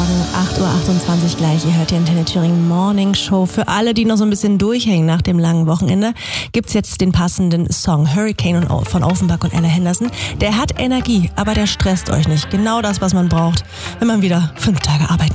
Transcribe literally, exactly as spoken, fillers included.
Morgen, acht Uhr achtundzwanzig gleich. Ihr hört die Antenne Thüringen Morning Show. Für alle, die noch so ein bisschen durchhängen nach dem langen Wochenende, gibt's jetzt den passenden Song Hurricane von Offenbach und Ella Henderson. Der hat Energie, aber der stresst euch nicht. Genau das, was man braucht, wenn man wieder fünf Tage arbeiten